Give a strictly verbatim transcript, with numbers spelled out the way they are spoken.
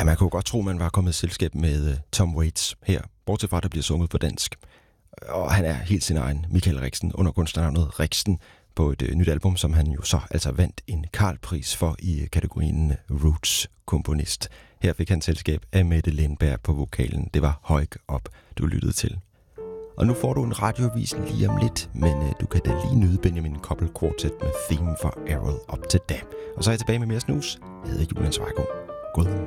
Ja, man kunne godt tro, man var kommet i selskab med uh, Tom Waits her, bortset fra, der bliver sunget på dansk. Og han er helt sin egen Michael Rixen under kunstnernavnet Rixen på et uh, nyt album, som han jo så altså vandt en Carl-pris for i uh, kategorien Roots-komponist. Her fik han selskab af Mette Lindberg på vokalen. Det var Højk op, du lyttede til. Og nu får du en radioavis lige om lidt, men uh, du kan da lige nyde Benjamin Koppel Quartet med Theme for Errol op til da. Og så er jeg tilbage med mere snus. Jeg hedder Julian Zweigård. God